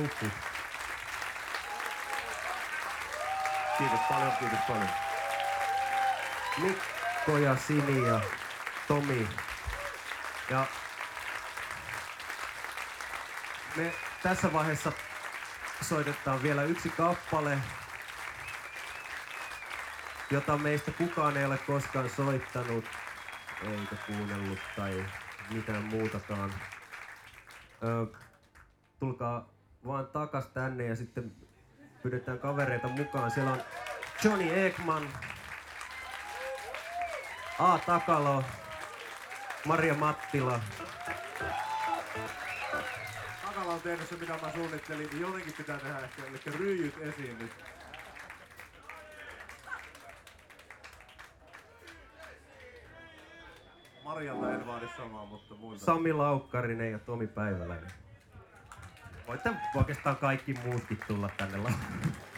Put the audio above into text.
Huhhuh. Kiitos paljon, kiitos paljon. Mikko ja Sini ja Tomi. Ja me tässä vaiheessa soitetaan vielä yksi kappale, jota meistä kukaan ei ole koskaan soittanut, eikä kuunnellut tai mitään muutakaan. Tulkaa vaan takas tänne ja sitten pyydetään kavereita mukaan. Siellä on Johnny Ekman, A. Takalo, Maria Mattila. Takala on tehnyt se, mitä mä suunnittelin, niin jotenkin pitää tehdä ehkä, eli ryijyt esiin nyt. Marjalta en vaadi samaa, mutta muilta. Sami Laukkarinen ja Tomi Päiväläinen. Voitte oikeastaan kaikki muutkin tulla tänne laulamaan.